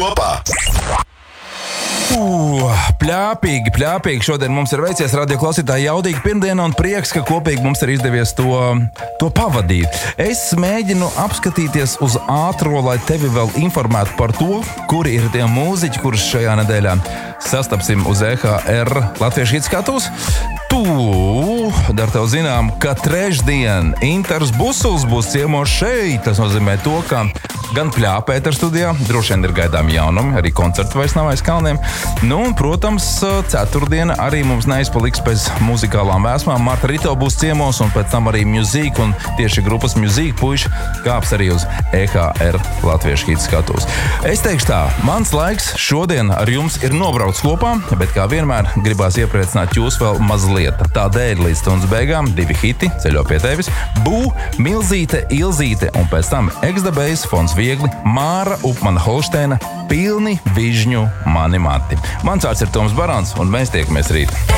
kopā! Pļāpīgi. Šodien mums ir veicies radio klausītāji jaudīgi pirmdiena un prieks, ka kopīgi mums ir izdevies to pavadīt. Es mēģinu apskatīties uz ātro, lai tevi vēl informētu par to, kuri ir tie mūziķi, kurus šajā nedēļā sastapsim uz EHR Latviešu hit skatuves. Dar tev zinām, ka trešdien Inters Busuls būs ciemos šeit. Tas nozīmē to, ka gan Pļāpēta studijā, droši vien ir gaidām jaunumi, arī koncertu vairs nav aiz kalniem. Nu, un, protams, ceturtdiena arī mums neizpaliks pēc muzikālām vēsmām. Marta Rito būs ciemos, un pēc tam arī Music, un tieši grupas Music puiši kāps arī uz EHR Latviešu hit skatuves. Es teikšu tā, mans laiks šodien ar jums ir nobrauc kopā, bet kā vienmēr gribās iepriecināt jūs vēl mazliet. Tādēļ līdz stundas beigām 2 hiti ceļo pie tevis. Bū, Milzīte, Ilzīte un pēc tam Ex-Dabejs, Fons Viegli, Māra Upmana Holšteina, pilni vižņu mani mati. Mans vārds ir Toms Barons un mēs tiekamies rīt.